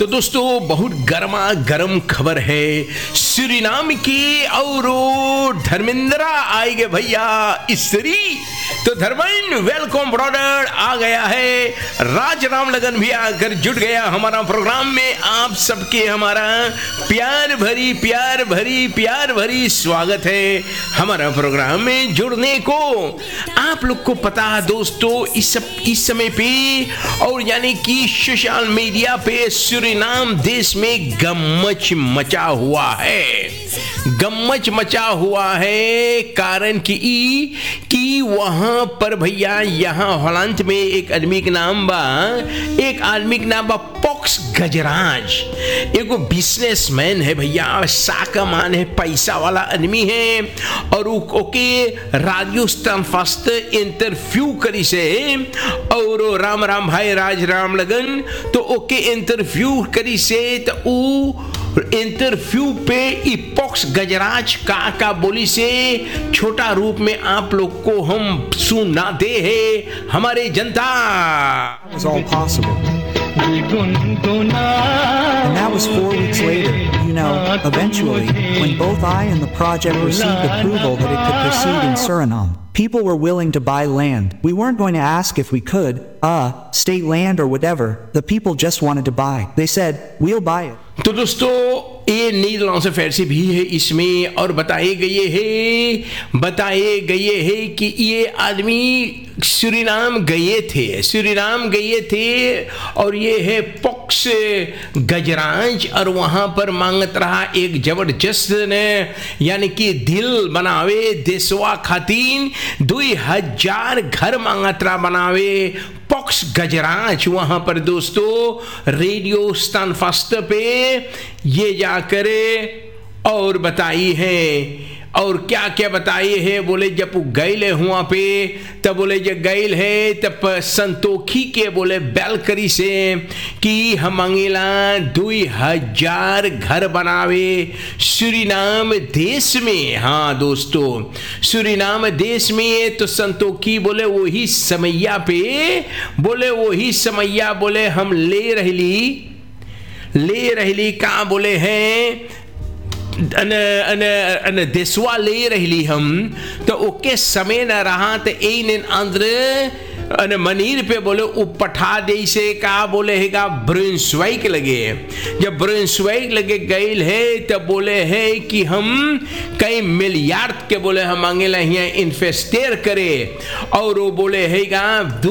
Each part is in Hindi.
तो दोस्तों बहुत गर्मा गर्म खबर है सूरीनाम की और धर्मेंद्रा आएंगे भैया स्त्री। तो धर्मेंद्र वेलकम ब्रदर आ गया है, राज राम लगन भी आकर जुट गया हमारा प्रोग्राम में। आप सबके हमारा प्यार भरी स्वागत है हमारा प्रोग्राम में जुड़ने को। आप लोग को पता है दोस्तों इस समय पे और यानी कि सोशल मीडिया पे सूरीनाम देश में गम्मच मचा हुआ है कारण कि वहां पर भैया यहाँ हॉलैंड में एक आदमी का नाम बा पॉक्स गजराज। एक बिजनेसमैन है भैया, साकामान है, पैसा वाला आदमी है और okay radio station first interview करी से और राम भाई राज राम लगन तो ओके इंटरव्यू करी से तो इंटरव्यू पे पॉक्स गजराज का बोली से छोटा रूप में आप लोग को हम सुनाते हैं हमारे जनता। was all possible. And that was 4 weeks later. You know, eventually, when both I and the project received approval that it could proceed in Suriname, people were willing to buy land. We weren't going to ask if we could, state land or whatever. The people just wanted to buy. They said, we'll buy it. तो दोस्तों ये नीदरलैंड से फैर्सी भी है इसमें और बताए गए हैं कि ये आदमी सूरीनाम गए थे और ये है पॉक्स गजराज और वहां पर मांगत रहा एक जबरदस्त ने यानी कि दिल बनावे देशवा खातीन 2000 घर मांगत रहा बनावे पॉक्स गजराज। वहां पर दोस्तों रेडियो स्टेशन फर्स्ट पे ये जाकर और बताई है और क्या क्या बताई है बोले जब गैल है वहां पे तब बोले जब गैल है तब संतोखी के बोले बैलकरी से कि हम मांगेला 2000 घर बनावे सूरीनाम देश में। हाँ दोस्तों सूरीनाम देश में तो संतोखी बोले वही समैया बोले हम ले रहली का बोले हैं देशवा ले रही हम तो ओके समय न रहा तो अंदर मनीर पे बोले पठा दे से का बोले हैगा ब्रुन्सवाइक लगे। जब ब्रुन्सवाइक लगे गईल है तब बोले है कि हम कई मिलियार्ड के बोले हम मांगेला यहाँ इन्वेस्टर करे और वो बोले हैगा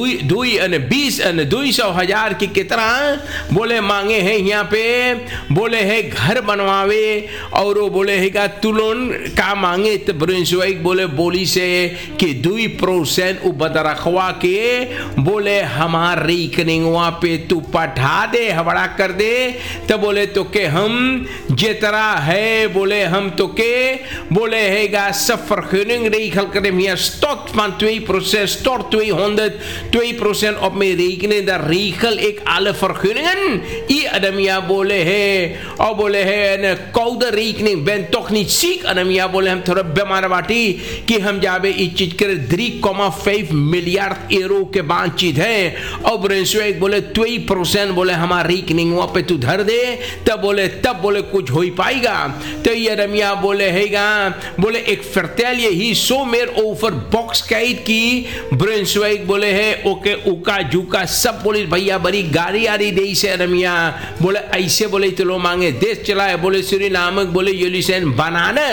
200,000 की कितना बोले मांगे हैं यहाँ पे बोले है घर बनवावे और वो बोले हैगा तुलन का मांगे तो ब्रुन्सवाइक बोली से कि 2% बद रखवा के बोले हमार रिकनिंग वहां पे तू पठा दे हवड़ा कर दे तो बोले तो के हम जितना है बोले हम तो के बोले हैगा सफरखनिंग रिखल करे मिया stock van 2% stort 200% op mijn rekening dat regel ik alle vergunningen i adamia बोले है और बोले है न कौद rekening ben toch niet ziek adamia बोले हम थोड़ा बीमार बाटी कि हम जाबे इस चीज कर 3,5 मिलियन यूरो के बातचीत है और ब्रुन्सवाइक बोले 2% बोले हमारी रिकनिंग वहां पे तू धर दे तब बोले कुछ हो ही पाएगा। तो ये रमिया बोले हैगा बोले एक फर्टेल यही सो मेर ओवर बॉक्स कैद की ब्रुन्सवाइक बोले है ओके उका जुका सब बोले भैया बड़ी गाड़ी आ रही दे से रमिया बोले ऐसे बोले तो लो मांगे देश चलाए बोले सूरीनाम बोले यूलिसन बनाना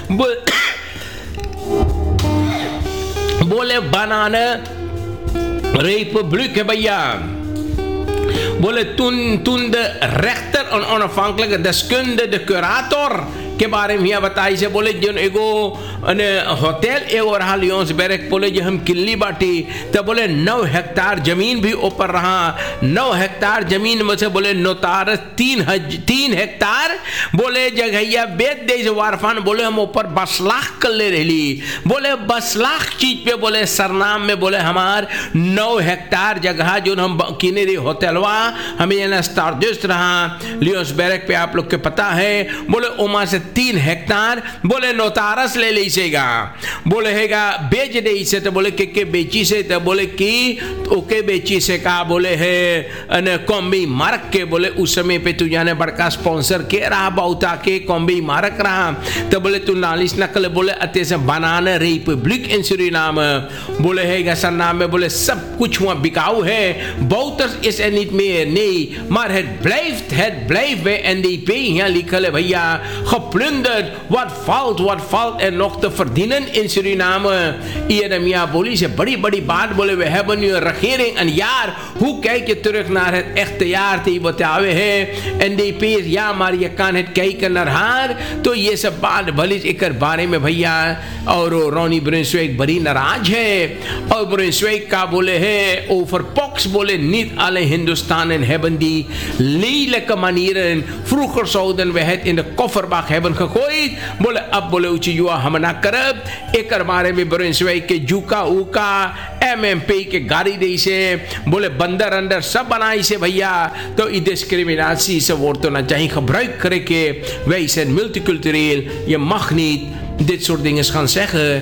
बोले बनाना Republiek भैया बोले तुन de rechter en onafhankelijke deskundige de curator के बारे में बताई से बोले जो एगो होटल एगो रहा लियोन्सबर्ग बोले जो हम किल्ली बाटी तो बोले 9 हेक्टार जमीन भी ऊपर रहा 9 हेक्टार जमीन में से बोले नोतार 3 हेक्टार बोले जगहिया बेच दे वारफान बोले हम ऊपर 10 लाख कर ले रही बोले 10 लाख चीज पे बोले सरनाम में बोले हमार 9 हेक्टार जगह जो हम किने रही होटलवा हमें स्टारजस्ट रहा लियोन्सबर्ग पे आप लोग के पता है बोले ओमा से 3 हेक्टार बोले नोतारस ले लीसेगा, बोले हैगा बेच दे से, तो बोले के बेची से, तो बोले कि ओके बेची से का बोले है कॉम्बी मार्क के, बोले उस समय पे तू जाने बड़का स्पॉन्सर के रहा बहुता के कॉम्बी मार्क रहा, तो बोले तू नालिश नकल बोले अते से बनाना रिपब्लिक इन सूरीनाम बोले हैगा सर नाम में बोले सब कुछ वहाँ बिकाऊ है, बहुत इस एनिट में नहीं मार het blijft bij NDP यहाँ लिखल है भैया geplunderd wat valt er nog te verdienen in Suriname. Ieremia bolie ze bड़ी बात बोले we hebben nu een regering een jaar, hoe kijk je terug naar het echte jaar die बतावे है NDP या maar je kan het kijken naar haar, तो ये सब बात भली एक बारे में भैया और रोनी ब्रुन्सविक बड़ी नाराज है और ब्रुन्सविक का बोले है over pox बोले niet alle Hindustanen hebben die lelijke manieren. Vroeger zouden we het in de kofferbak hebben gegooid. बोले अब बोले उची युवा हम ना करब एक बारे में ब्रुन्सविक के जुका उका MMP के गाड़ी दे से बोले बंदर अंदर सब बनाई से भैया, तो ई discriminatie से wordt तो ना चाहिए gebruik करे के wij zijn multicultureel, je mag niet dit soort dingen gaan zeggen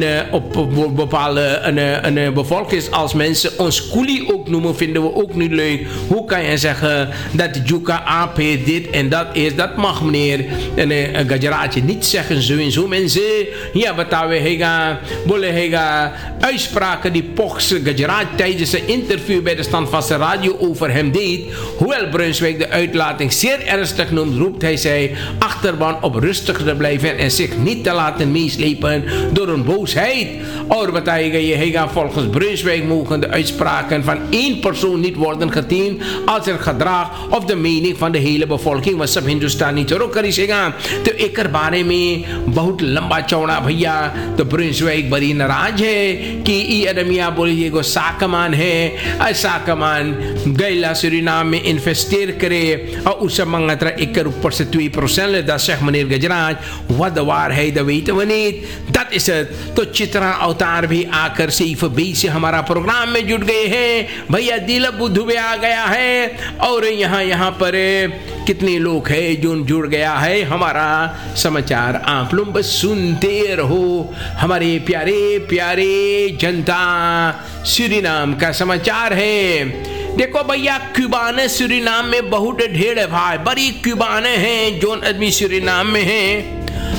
op bepaalde bevolking. Als mensen ons coolie ook noemen, vinden we ook niet leuk. Hoe kan je zeggen dat Juka AP dit en dat is? Dat mag meneer Gajaraatje niet zeggen zo en zo mensen. Ja, wat we hega, bolle hega uitspraken die Pox Gajaraat tijdens een interview bij de Standvaste Radio over hem deed. Hoewel Brunswijk de uitlating zeer ernstig noemt, roept hij zijn achterban op rustig te blijven en zich niet te laten meeslepen door een boosheid. Or wat hij gaat volgens Brunswijk mogen de uitspraken van één persoon niet worden gezien als het gedrag of de mening van de hele bevolking was सब हिंदुस्तानी चलो करी सेगा तो एक बारे में बहुत लंबा चौड़ा भैया तो ब्रुन्सविक बड़ी नाराज है कि ई अदमिया बोली ये गो साकमान है साकमान गैला सूरीनाम में इन्वेस्टेर करे और उस मंगतरा एक ऊपर से 2% ले दा शेख मनीर गजराज वदवार है the wait Vaneet dat is het. तो चित्रा अवतार भी आकर सिर्फ बीच से हमारा प्रोग्राम में जुट गए हैं भैया। दिल बुद्धू में आ गया है और यहाँ पर कितने लोग हैं जो जुड़ गया है हमारा समाचार। आप लोग बस सुनते रहो हमारे प्यारे प्यारे जनता। सूरीनाम का समाचार है। देखो भैया क्यूबाने सूरीनाम में बहुत ढेर है भाई, बड़ी क्यूबाने हैं जो आदमी सूरीनाम में हैं।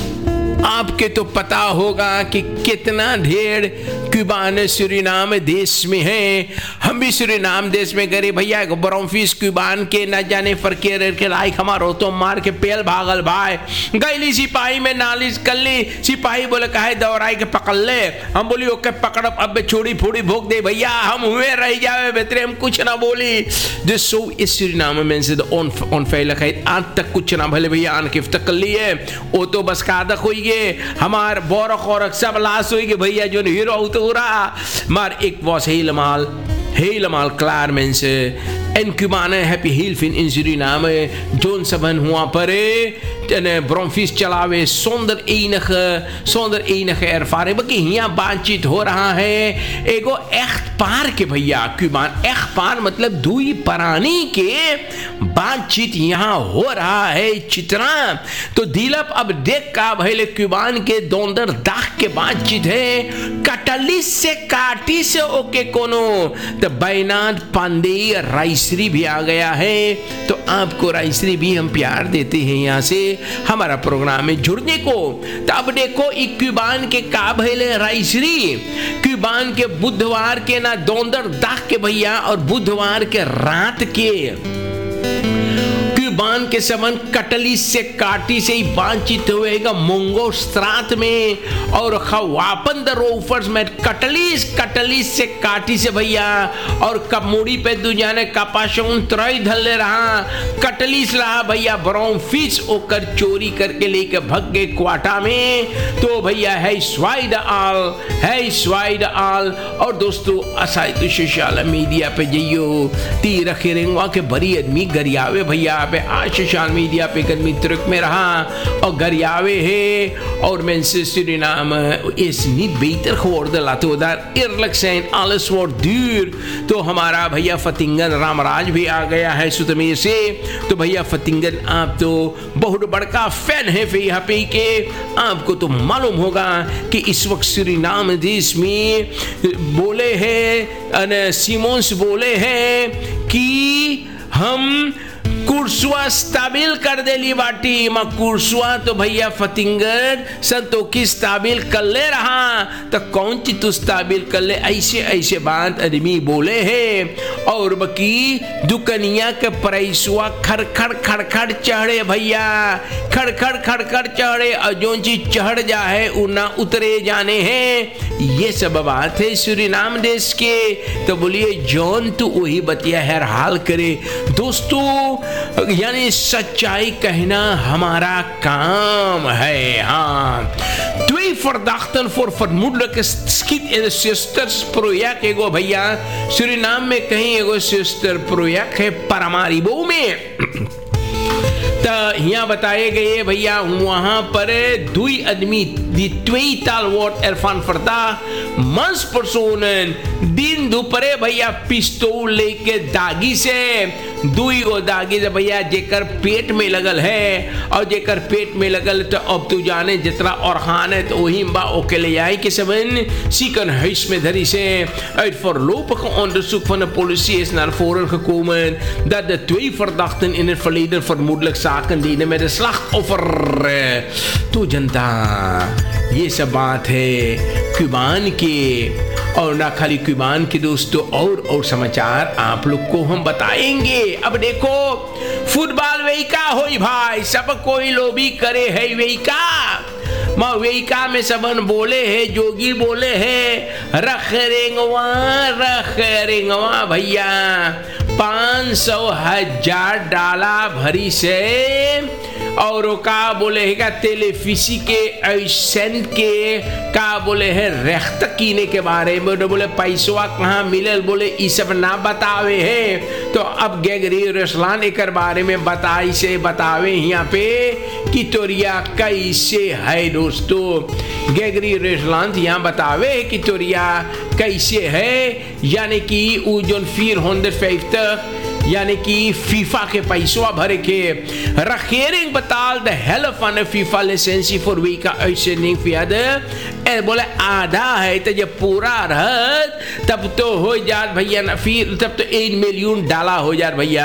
आपके तो पता होगा कि कितना ढेर क्यूबान सूरीनाम देश में है। हम भी सूरीनाम देश में गए भैया। ब्रोमफिस क्यूबान के न जाने फरके के लाइक हमारो तो मार के पेल भागल भाई। गैली सिपाही में नालिश कर ली। सिपाही बोले कहे दौड़ाई के पकड़ ले। हम बोली ओके पकड़ अब छोड़ी फोड़ी भोग दे भैया, हम हुए रह जावे बेतरे, हम कुछ ना बोली। Dus zo is Suriname mensen de onveiligheid aan te kuchna भले भैया आन गिफ्ट कर लिए ऑटो बस कादा कोई हमार बोरक और सब लाश हुई भैया जो हीरो तो रहा maar ik was helemaal klaar mensen. En Cubanen heb je heel veel in Suriname. John Saban हुआ पर ब्रोमफिस चलावे zonder enige ervaring। बाकी यहाँ बातचीत हो रहा है एगो echt पार के भैया क्यूबान echt पार मतलब दुई परानी के बातचीत यहाँ हो रहा है चित्रा। तो दिलप अब देख का भले क्यूबान के दोंदर दाख के बातचीत है। कटलिस से काटी से ओके कोनो तो बैनाथ पांडे राइसरी भी आ गया है। तो आपको राइसरी भी हम प्यार देते हैं यहाँ से हमारा प्रोग्राम में जुड़ने को। तो अब देखो क्यूबान के काबले राइसरी क्यूबान के बुधवार के ना दोंदर दाख के भैया और बुधवार के रात के क्यूबान के समन कटली से काटी से ही बातचीत हुएगा मोंगो स्त्रात में और खवापन द रोफर्स में कटली से काटी से भैया और कमूड़ी पे दुनिया कपाशों त्रय धले रहा कटलीस रहा भैया ब्रोमफिस ओकर चोरी करके लेके भग गए क्वाटा में। तो भैया है स्वाइड आल और दोस्तों असाई तो सोशल मीडिया पे जइयो ती रखे रेंगवा के बड़ी आदमी गरियावे भैया पे आश सोशल मीडिया पे कदमी ट्रक में रहा और घर आवे है और mensen Suriname is niet beter geworden, laten we daar eerlijk zijn, alles wordt duur. तो हमारा भैया फतिंगन रामराज भी आ गया है सुतमेर से। तो भैया फतिंगन आप तो बहुत बड़का फैन है फिर यहाँ पे के, आपको तो मालूम होगा कि इस वक्त सूरीनाम देश में बोले हैं, सिमोन्स बोले हैं कि हम कुर्सुआ स्ताबिल कर देली बाटी। मां कुर्सुआ तो भैया फतिंगर संतोखी स्ताबिल कर ले रहा, तो कौन ची तू स्ताबिल कर ले, ऐसे ऐसे बात आदमी बोले हैं। और बकी दुकनिया के प्राइसुआ खड़खड़ खड़खड़ चढ़े भैया, खड़खड़ खड़खड़ चढ़े, और जो चीज चढ़ जाए उना उतरे जाने हैं। ये सब बात है सूरीनाम देश के। तो बोलिए जॉन तू वही बतिया हर हाल करे। दोस्तों यानी सच्चाई कहना हमारा काम है। हाँ, 2 verdachten voor vermoedelijke schiet in de zustersproject एगो भैया सूरीनाम में कहीं एगो सिस्टर प्रोजेक्ट है पारामारिबो में। तो यहाँ बताए गए भैया वहां पर 2 आदमी die 2-tal wordt ervan verdacht manspersonen die दोपहरे भैया पिस्तौल लेके दागी से 2 गो दागी से भैया जेकर पेट में लगल है, और जेकर पेट में लगल तो अब तू जाने जितना orgaan है तो वही बा ओके ले जाए के सबन ziekenhuis में धरी से। Uit voorlopige onderzoek van de politie is naar voren gekomen dat de 2 verdachten in het verleden vermoedelijk zaken dienen met de slachtoffer। तो जनता ये सब बात है क्यूबान के, और ना खाली क्यूबान के दोस्तों, और समाचार आप लोग को हम बताएंगे। अब देखो फुटबॉल वेका होई भाई, सब कोई लोबी करे है वेका। माँ वेका में सबन बोले है, जोगी बोले है रख रेंगवा भैया 500,000 डाला भरी से, और का बोले है का टेलीफिसी के ऐसन के का बोले है रेख्त कीने के बारे में। बोले पैसवा कहाँ मिलल, बोले ये सब ना बतावे है। तो अब गेगरी रसलान एक बारे में बताई से बतावे यहाँ पे कि तोरिया कैसे है। दोस्तों गेगरी रसलान यहाँ बतावे कि तोरिया कैसे है, यानी कि वो जो 450 यानी कि फीफा के पैसवा भरे के regering betaalt de helft van de FIFA licentie voor WK uitzending via de बोले आधा है तो जब पूरा रहत तब तो हो जात भैया ना, फिर तब तो 1 मिलियन डाला हो जात भैया।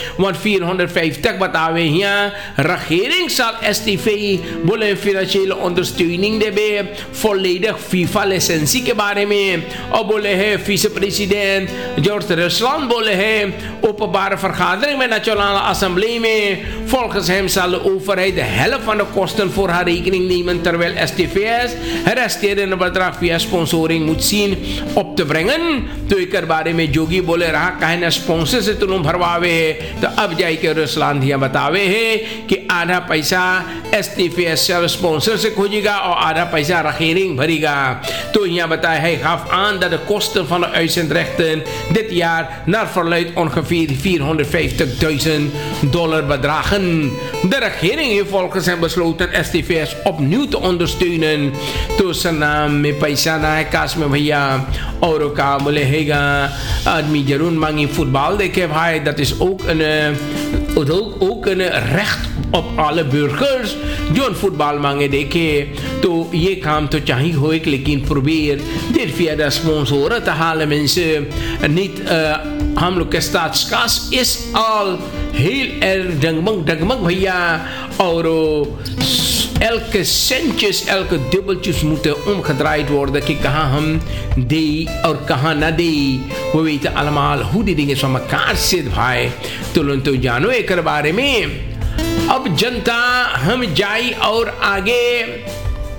450 बतावे यहाँ regering zal STV बोले financiële ondersteuning देबे volledig FIFA licentie के बारे में। और बोले है vice-president George Rusland बोले है openbare vergadering met nationale assemblee mee. Volgens hem zal de overheid de helft van de kosten voor haar rekening nemen, terwijl STVS het resterende bedrag via sponsoring moet zien op te brengen। तो एक बारे में जोगी बोले रहा कहे ना स्पॉन्सर से तुम भरवावे है, तो अब जाए के रुसलान यहाँ बतावे है कि आधा पैसा STVS स्पॉन्सर से खोजेगा और आधा पैसा regering भरेगा। तो यहाँ बताया है gaf aan dat de kosten van de uitzendrechten dit jaar naar verluidt ongeveer $450,000 bedragen। De regering heeft volgens hem besloten STVS opnieuw te ondersteunen। तो सनाम में पैसा ना है काश में भैया, और का बोले हैगा आदमी जरूर मांगी फुटबॉल देखे भाई, dat is ook een recht op alle burgers जो फुटबॉल मांगे देखे। तो ये काम तो चाहिए हो, लेकिन probeer dit via de sponsoren te halen mensen, niet हम लोग के staatskas is al heel erg dagmag भैया, और elke centjes, elke dubbeltjes moeten omgedraaid worden, कि कहाँ हम दे और कहाँ ना दे। वो weten allemaal hoe die dingen van elkaar zit भाई। तो जानो एक बारे में। अब जनता हम जाई और आगे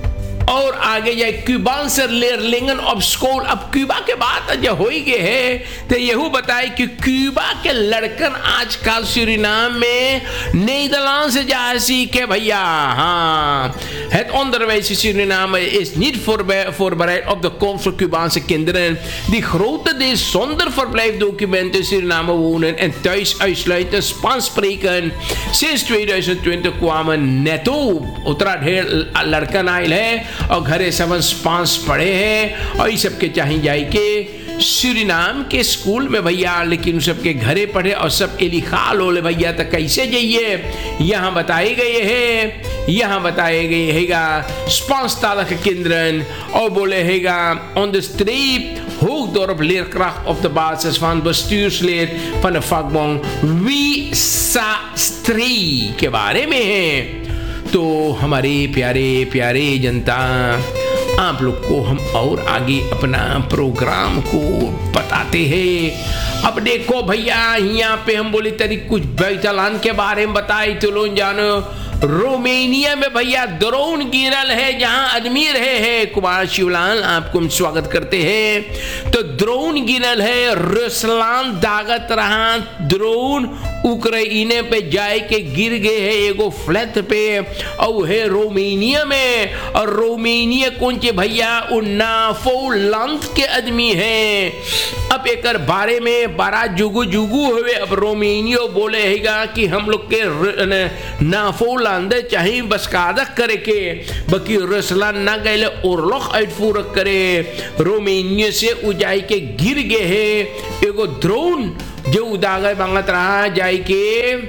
और आगे जाए क्यूबांसर लेरलिंगन ऑफ स्कूल। अब क्यूबा के बात जब हो गए है तो यहू बताए कि क्यूबा के लड़कन आजकल सूरीनाम में नीदरलैंड से जा सीखे भैया। हाँ, het onderwijs in Suriname is niet voorbereid op de komst van Cubaanse kinderen die grotendeels zonder verblijfdocumenten in Suriname wonen en thuis uitsluitend Spaans spreken. Sinds 2020 kwamen netto उतना ढेर लड़कन आयल है और घरे सब स्पांस पढ़े हैं और ये सबके चाहे जाए के सूरीनाम के स्कूल में भैया, लेकिन सबके घरे पढ़े और सब एलिखाल हो ले भैया। तो कैसे जाइए यहाँ बताए गए हैं, यहाँ बताए गए हैगा Spaanstalige kinderen और बोले हैगा on the street Hoogdorp leerkracht op de basis van bestuurslid van de vakbond Wisa Stree के बारे में है। तो हमारे प्यारे प्यारे जनता, आप लोग को हम और आगे अपना प्रोग्राम को बताते हैं। अब देखो भैया, यहाँ पे हम बोले तरी कुछ बैतलान के बारे में बताए तो लोग जानो। रोमेनिया में भैया ड्रोन गिरल है जहां आदमी रहे हैं। कुमार शिवलाल आपको हम स्वागत करते हैं। तो ड्रोन गिरल है, रूसलान दागत रहा ड्रोन उक्रेने पे जाए के गिर गए है एगो फ्लैट पे और है रोमेनिया में। और रोमेनिया कौन चे भैया, नाफोलैंड के आदमी है। अब एक बारे में बड़ा जुगु जुगु हुए। अब रोमेनिया बोले हैगा कि हम लोग के नाफोलैंड चाहे बसकादक करे के बाकी रूसलैंड ना गए ओरलोक आउटफूरक करे रोमेनिया से उजाई के गिर गए है एगो ड्रोन जो उदागर बांगत रहा जाए के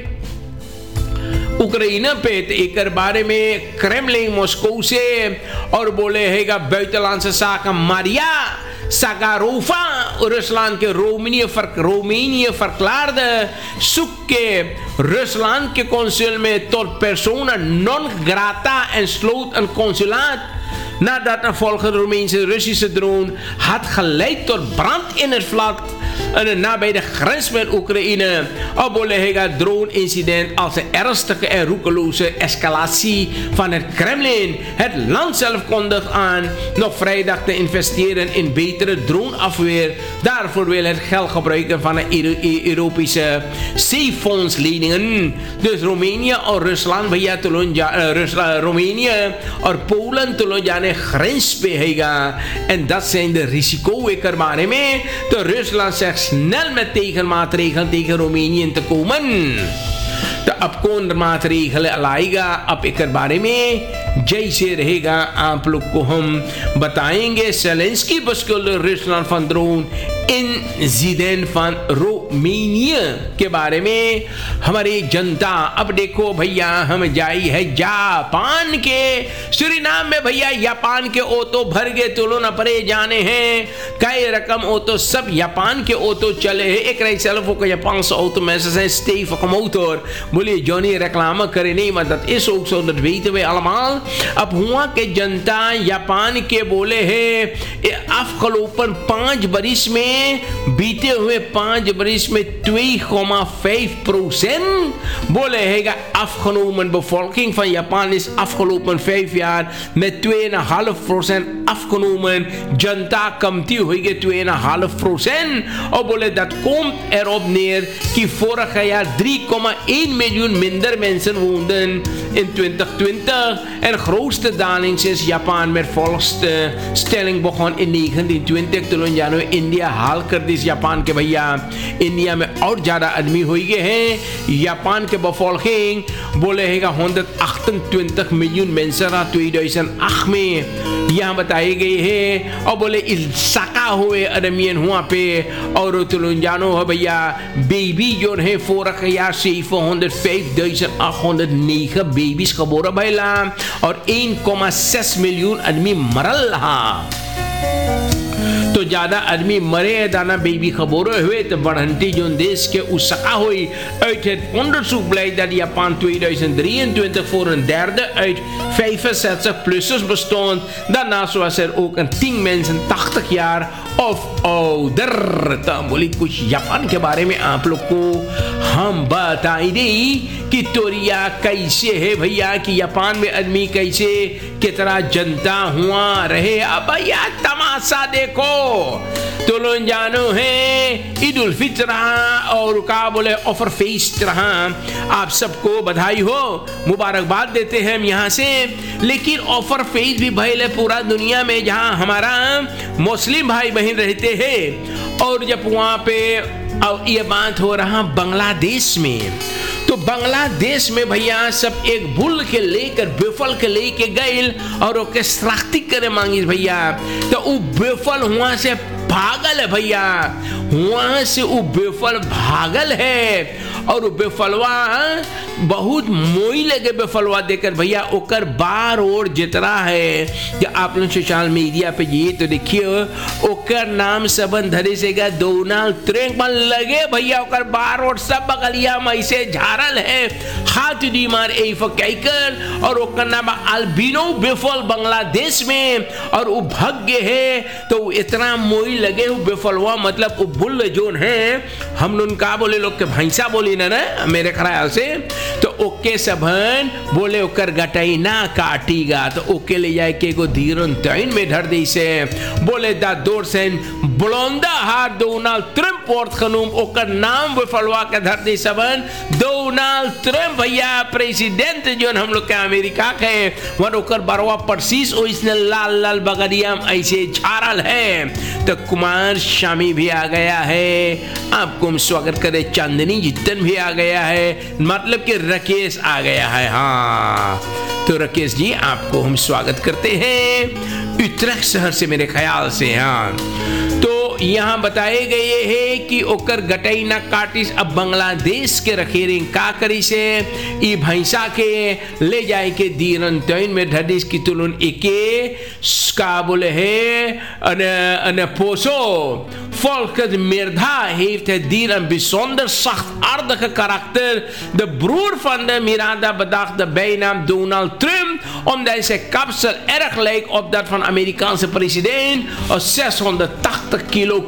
उक्रेना पे। तो एक बारे में क्रेमलिन मॉस्को से और बोले हैगा बैतलान से साका मारिया Sagarofa, Rusland के Roemenië verklaarde zoeken Rusland के consul में tot persona non grata en sloot een consulaat nadat een volgende Roemeense Russische drone had geleid tot brand in het vlak nabij de grens met Oekraïne. Abolega drone incident als een ernstige en roekeloze escalatie van het Kremlin. Het land zelf kondigt aan nog vrijdag te investeren in betere droneafweer. Daarvoor wil het geld gebruiken van de Europese zeefondsleningen. Dus Roemenië en Rusland via Roemenië en Polen te grens behega. En dat zijn de risico's ermee mee. De Rusland zegt snel met tegenmaatregelen tegen Roemenië te komen. तो अब कौन मातरेगल लाएगा, अब एक बारे में जैसे रहेगा आप लोग को हम बताएंगे। सेलेंस्की बस्कुल रूसलैंड van drone incident van Romania के बारे में हमारी जनता। अब देखो भैया, हम जाई है जापान के सूरीनाम में भैया। जापान के ऑटो भर गए तो न परे जाने हैं कई रकम ऑटो, सब जापान के ऑटो चले हैं। एक rijzelf ook een Japanse auto, mensen zijn stevige motor. बोले जोनी रेक्लाम करे नहीं, मदद इस OXO dat weten wij allemaal। अब हुआ के जनता जापान के बोले है afgelopen 5 बरिस में, बीते हुए 5 बरिस में 2,5% बोले हैगा afgenomen। bevolking van Japan is afgelopen 5 jaar met 2,5% afgenomen। जनता कमती हुई गई 2,5%। और बोले dat komt erop neer कि vorig jaar 3,1 miljoen minder mensen woonden in 2020. En grootste daling sinds Japan met volgste stelling begon in 1920 toen जानो इंडिया हाल कर दी जापान के भैया। इंडिया में और ज़्यादा आदमी हो गए हैं। जापान के bevolking बोले हैगा 128 miljoen mensen 2008 में यहाँ बताई गई है। और बोले सका हुए आदमी हुआ पे और तुम जानो है भैया बेबी जो है 4,705,809 बेबीज geboren भैला और 1,6 miljoen आदमी मरल रहा। तो ज्यादा आदमी मरे दाना बेबी geboren हुए तो बढ़ंती जो देश के उसका हुई uit het onderzoek blijkt dat Japan 2023 voor een derde uit 65-plussers bestond. Daarnaast was er ook een 10 mensen 80 jaar of order. तो बोली कुछ जापान के बारे में आप लोग को हम बताई दे कि तोरिया कैसे है भैया, कि जापान में आदमी कैसे कितना जनता हुआ रहे। अब भैया तमाशा देखो, तो लोग जानो है ईद उल फित्र और का बोले ऑफर फेस्ट रहा। आप सबको बधाई हो, मुबारकबाद देते हैं हम यहाँ से। लेकिन ऑफर फेस्ट भी भले पूरा दुनिया में जहाँ हमारा मुस्लिम भाई बहन रहते हैं। और जब वहाँ पे अब ये बात हो रहा बांग्लादेश में, तो बांग्लादेश में भैया सब एक बुल के लेकर बेफल के लेके गए और ओके सख्ती करे मांगी भैया। तो वो बेफल वहां से भागल है भैया, वहां से वो बेफल भागल है। और वो बेफलवा बहुत मोई लगे बेफलवा देकर भैया, ओकर बार और जितना है कि आप लोग सोशल मीडिया पे ये तो देखिए ओकर नाम सबन धरे से डोनाल्ड ट्रम्प लगे भैया, ओकर बार और सब बगलिया में ऐसे झारल है हाथ दी मार ए फकैकर। और ओकर नाम अल्बिनो बेफल बांग्लादेश में, और वो भाग्य है। तो इतना मोई लगे वो बेफलवा, मतलब वो बुल जोन है, हम लोग का बोले लोग के भैंसा बोली ना मेरे ख्याल से। तो ओके सबन बोले ओकर गटाई ना काटीगा, तो ओके ले जाए के को धीरन तैन में धर दी से बोले दा दौर से ब्लोंदा हार डोनाल्ड ट्रम्प पोर्ट खनूम ओकर नाम बेफलवा के धर दी सबन। डोनाल्ड ट्रम्प भैया प्रेसिडेंट जो हम लोग के अमेरिका के, वन ओकर बरवा परसीस ओइसने लाल लाल बगरिया ऐसे झारल है। तो कुमार शामी भी आ गया है, आपको हम स्वागत करे। चांदनी जितन भी आ गया है, मतलब कि राकेश आ गया है। हाँ, तो राकेश जी आपको हम स्वागत करते हैं उत्तराखंड शहर से मेरे ख्याल से। हाँ, तो यहाँ बताए गए है कि ओकर गटई ना काटिस अब बांग्लादेश के रखेरिंग का करी से ई भैंसा के ले जाए के दीरन तैन में ढडिस की तुलन एके का बोले है अन पोसो Folket Mirda heeft het dier een bijzonder zachtaardige karakter. De broer van de Miranda bedacht de bijnaam Donald Trump omdat zijn kapsel erg lijkt op dat van de Amerikaanse president. Een 680 kilo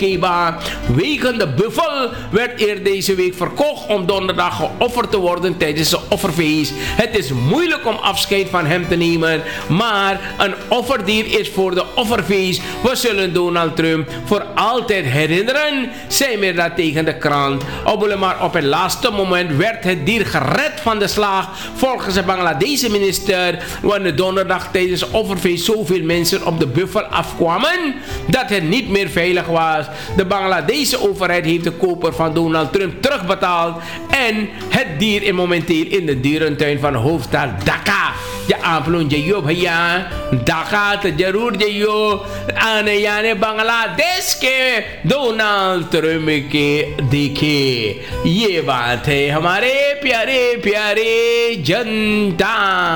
wegende buffel werd eerder deze week verkocht om donderdag geofferd te worden tijdens de offerfeest. Het is moeilijk om afscheid van hem te nemen, maar een offerdier is voor de offerfeest. We zullen Donald Trump voor altijd herinneren, zei Mirda tegen de krant. Maar op het laatste moment werd het dier gered van de slag. Volgens de Bangladese minister, wanneer donderdag tijdens het offerfeest zoveel mensen op de buffel afkwamen, dat het niet meer veilig was. De Bangladese overheid heeft de koper van Donald Trump terugbetaald en het dier is momenteel in de dierentuin van de hoofdstad Dhaka. Ja, aanvloen jayo भैया ढाका तो जरूर जाइयो आने याने बांग्लादेश के डोनाल्ड ट्रम्प के देखे। ये बात है हमारे प्यारे प्यारे जनता।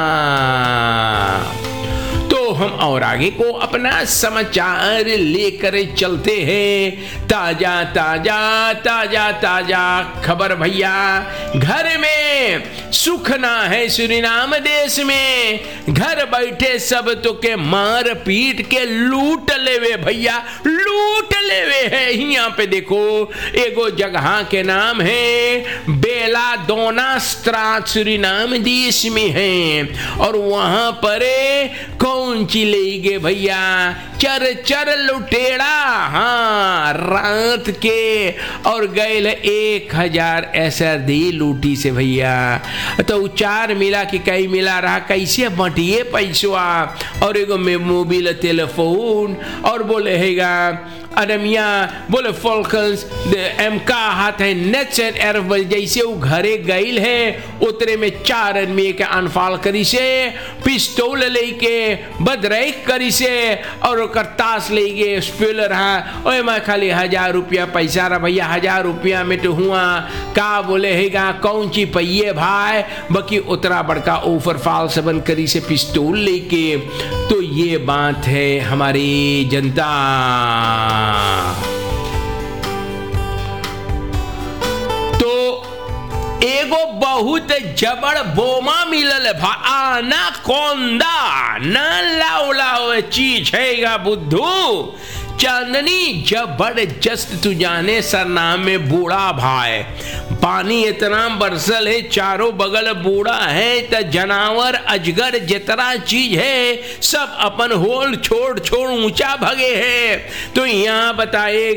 तो हम और आगे को अपना समाचार लेकर चलते हैं। ताजा ताजा ताजा ताजा खबर भैया, घर में सुख ना है सुरीनाम देश में, घर बैठे सब तो के मार पीट के लूट लेवे भैया, लूट लेवे है। यहाँ पे देखो एगो जगह के नाम है बेला दोना स्ट्राट सुरीनाम देश में है। और वहां पर कौन ची ले गए भैया, चर चर लुटेड़ा, हाँ रात के, और गए 1000 SRD लूटी से भैया। तो चार मिला कि कई मिला रहा, कैसे बटिए पैसवा और एगो मोबाइल टेलीफोन और बोले हैगा अदमिया बोले फॉल्कन्स एमका हाथ है नेट एंड एयर जैसे वो घरे गईल है उतरे में 4 आदमी के अनफाल करी से पिस्तौल लेके बदरैक करी से और करतास लेके स्पेलर हाँ ओए मैं खाली 1000 रुपया पैसा रहा भैया, 1000 रुपया में तो हुआ का बोले हैगा कौन ची पहिए भाई बाकी उतरा बड़का ओफर फाल सबन करी से पिस्तौल लेके। तो ये बात है हमारी जनता। तो एगो बहुत जबड़ बोमा मिलल है आना कोंदा न लाओ चीज हैगा बुद्धू चांदनी जबरदस्त तू जाने सरनाम में बूढ़ा भाई, पानी इतना बरसल है, चारों बगल बूढ़ा है, तो जनावर अजगर जितना चीज है सब अपन होल छोड़ छोड़ ऊंचा भगे है। तो यहाँ बताए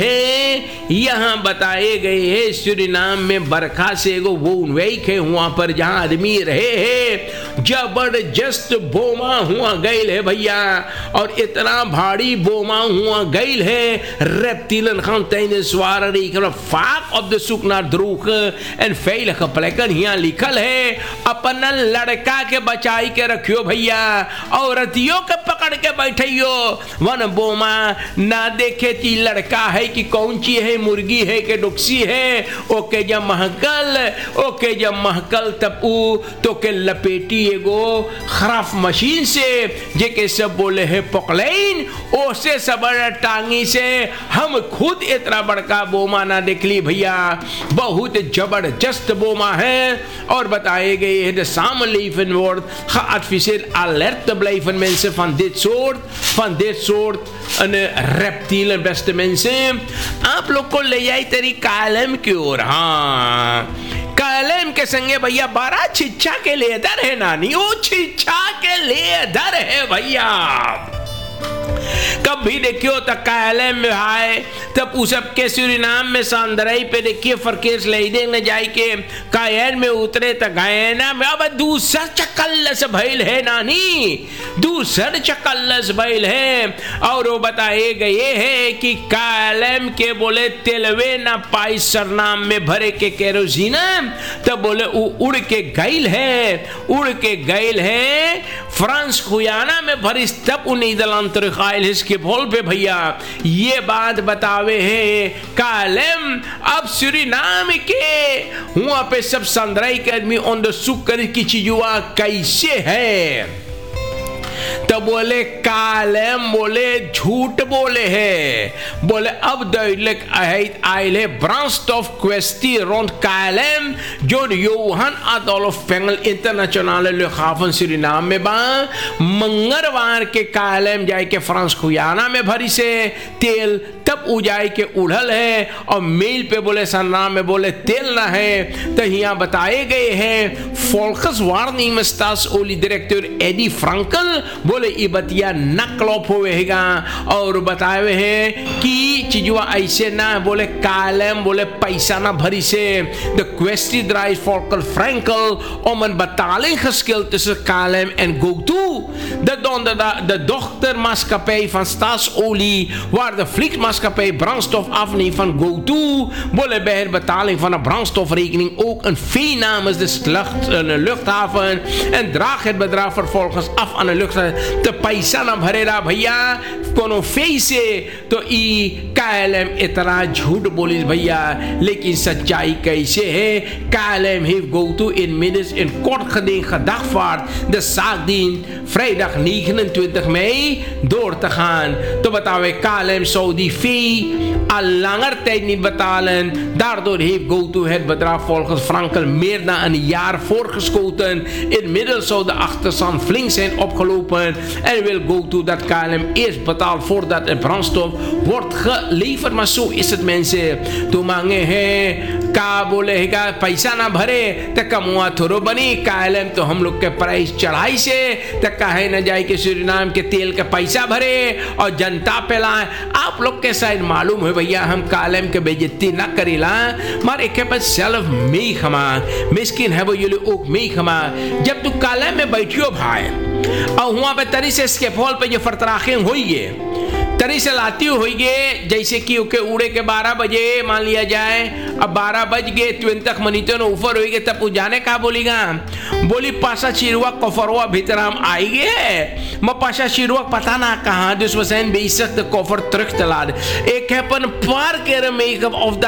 गए सूरीनाम में बरखा से एगो वो वेक है, वहां पर जहां आदमी रहे है, जबरदस्त बोमा हुआ गईल है भैया, और इतना भारी बोमा हुआ गईल है, रेप्टिलन खान तैने स्वारी फाक of the Sukhna द्रुख and fail प्लेकन यहाँ लिखल है, अपना लड़का के बचाई के रखियो भैया, औरतियों के पकड़ के बैठियो, वन बोमा ना देखे ती लड़का है कि कौन चीज है, मुर्गी है कि डुक्सी है, ओके जब महकल तब तो के लपेटी एगो खराफ मशीन से जेके सब बोले है पकलैन, ओसे सबर टांगी से हम खुद इतना बड़का बोमा ना देख ली भैया, बहुत जबरदस्त बोमा है। और बताए गए है सामलीफन word artificiell alerte blijven mensen van dit soort een reptielen beste mensen। आप लोग को ले जाए तेरी कालम की ओर। हाँ, कालम के संगे भैया 12 छिच्छा के लेदर है नानी, वो छिच्छा के लेदर है भैया। कभी देखियो तो कालम में आए तब उस सबके सूरीनाम में सांदराई पे देखिए फरकेस ले देने जाए के कायन में उतरे तो गायना में अब दूसर चकल्लस भइल है नानी, दूसर चकल्लस भइल है। और वो बताए गए है कि कालम के बोले तेलवे ना पाई सरनाम में भरे के केरोसिन, तब बोले उड़ के गईल है फ्रांस गुयाना में भरी, तब उन्हें दलांतर खाइल इसके बोल पे भैया ये बात बतावे है कालम। अब सूरीनाम के वहां पे सब संद्राई के आदमी ऑन द सुकर की चीजुआ कैसे है, तो बोले कालम बोले झूठ बोले है, बोले अब दुidelijk आयल है ब्रांच ऑफ क्वेस्टी रॉन्ड कालम जो Yohan Adolf Pongal international लुहावन Suriname में बा, मंगलवार के कालम जाए के फ्रांस गुयाना में भरी से तेल तब उजाई के उड़ल है, और मेल पे बोले सरनाम में बोले तेल ना है। तो यहाँ बताए गए हैं फोल्कस वार्निंग में स्टास ओली डायरेक्टर एडी फ्रांकल बोले ये बतिया नकलॉप होएगा, और बताए हैं कि चीजवा ऐसे ना बोले कालम बोले पैसा ना भरी से द क्वेस्टी ड्राइव फोल्कल फ्रांकल ओमन बताling geschild tussen KLM en GoTo, de dochtermaatschappij van Staatsolie waar de vliegmaatschappij brandstof afneemt van GoTo, bolle bij de betaling van een brandstofrekening ook een fee namens de luchthaven en draagt het bedrag vervolgens af aan de luchthaven te paisana भरेरा भैया कोनो फे से, तो ई KLM इतना झूठ बोली भैया, लेकिन सच्चाई कैसे है? KLM heeft GoTo inmiddels in kort geding gedagvaard de zaakdien vrijdag 29 mei door te gaan. To betalen KLM zou die fee al langer tijd niet betalen. Daardoor heeft GoTo het bedrag volgens Frankel meer dan een jaar voorgeschoten. Inmiddels zou de achterstand flink zijn opgelopen en wil GoTo dat KLM eerst betaalt voordat het brandstof wordt geleverd. Maar zo is het mensen. तो मांगे हैं का बोलेगा पैसा ना भरे तो कमुआ थोड़ो बनी, KLM तो हम लोग के प्राइस चढ़ाई से तो कहे न जाए कि सूरीनाम के तेल का पैसा भरे और जनता पे लाए। आप लोग के शायद मालूम है भैया हम KLM के बेइज्जती ना करेला, मारे के पास सेल्फ में खमा मिस्किन है वो ये लोग में खमा। जब तू KLM में बैठियो भाई और वहां पे तरी से स्केफोल पे जो फरतराखें हुई है तरी से लाती हुई गे, जैसे कि उके उड़े के 12 बजे मान लिया जाए, अब 12 बज गए ट्वेन तक मनीतो ने ऊपर हुई गए, तब वो जाने का बोलीगा बोली पासा चिरवा कफरवा भीतर हम आई गए मैं पासा चिरवा पता ना कहाँ dus we zijn bezig de koffer terug te laden. Ik heb een paar keer meegemaakt of dat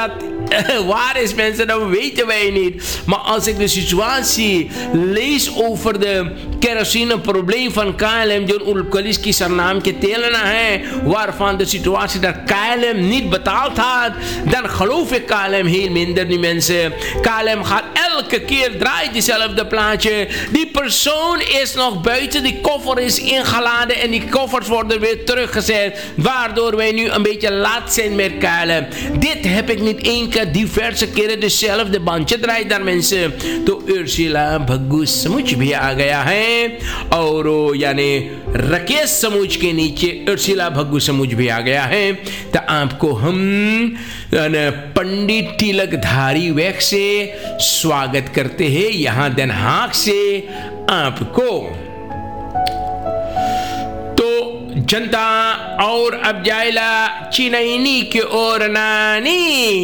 waar is mensen, dat weten wij niet. Maar als ik de situatie lees over de kerosineprobleem van KLM, John Ulkaliski zijn naam Telena है, waarvan de situatie dat KLM niet betaald had, dan geloof ik KLM heel minder, die mensen. KLM gaat elke keer draait diezelfde plaatje. Die persoon is nog buiten, die koffer is ingeladen en die koffers worden weer teruggezet, waardoor wij nu een beetje laat zijn met KLM. Dit heb ik niet één keer, diverse keren dezelfde bandje draait daar mensen. तो उर्शिला भग्गू समूच भी आ गया है और यानी राकेश समूच के नीचे उर्शिला भग्गू समूच भी आ गया है। तो आपको हम पंडित तिलकधारी वैक से स्वागत करते हैं यहाँ Den Haag से आपको। तो जनता और अब जायला चिनैनी की ओर नानी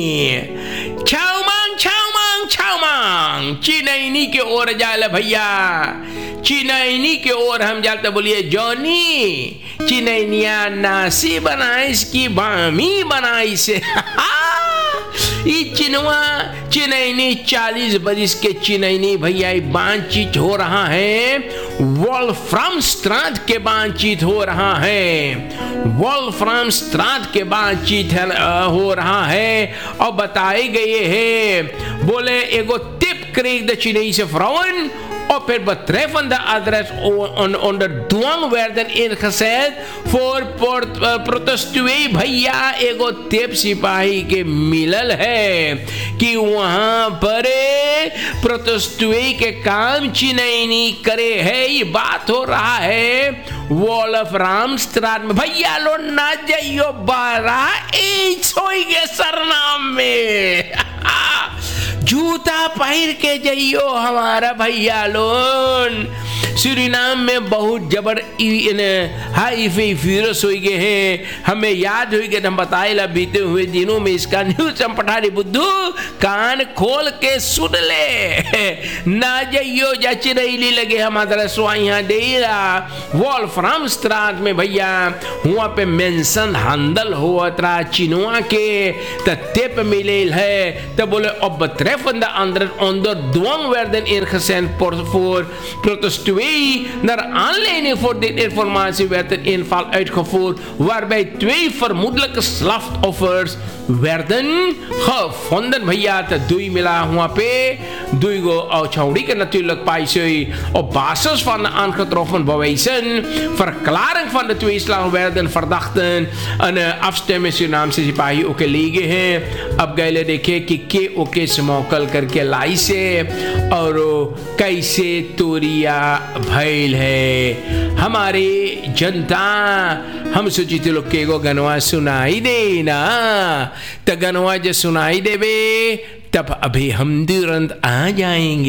छाउमांग चिनैनी के ओर जायला भैया, चिनैनी के ओर हम जाते बोलिए जॉनी चिनैनिया नासी बनाइस की बामी बनाइस चिनवा चिनैनी 40 बरिस के चिनैनी भैया बातचीत हो रहा है, वोल्फ्रामस्ट्राट के बातचीत हो रहा है, वोल्फ्रामस्ट्राट के बातचीत हो रहा है और बताए गए हैं बोले एगो tip kreeg de Chinese vrouwen op het betreffende adres onder dwang werden ingezet voor protestuee भैया एगो टिप सिपाही के मिलल है कि वहां पर प्रोटेस्टुए के काम चिनैनी करे है। ये बात हो रहा है वोल्फ्रामस्ट्राट में। भैया लो ना जाइयो बारा के सरनाम में जूता पहिर के जाइयो हमारा भैया लोन। सूरीनाम में बहुत जबर हाई फेरस हो गए हैं। हमें याद हो गए, हम बताए बीते हुए दिनों में इसका न्यूज हम पठारी बुद्धू कान खोल के सुन ले ना जाइयो जाची रही लगे हमारा सो यहाँ डेरा वोल्फ्रामस्ट्राट में भैया वहाँ पे मेंशन handel होत रहा चिनुआ के टेप मिले है। तब बोले अब betreffende anderen onder dwang werden ingezet voor protestuee. Naar aanleiding voor dit informatie werd een inval uitgevoerd waarbij 2 vermoedelijke slachtoffers werden gevonden. भैया तो 2 मिला हुआ पे 2 गो छौड़ी के natuurlijk पाइसे op basis van de aangetroffen bewijzen verklaring van de 2 slag werden verdachten een afstemming Surinaamse सिपाही ओके ले गए हैं। अब गए देखे कि के ओके स्मोकल करके लाई से और कैसे तोरिया भैल है हमारे जनता। हम सोची थे लोग के गो गनवा सुनाई दे ना, तो गनवा जो सुनाई देवे तब अभी हम तुरंत आ जाएंगे।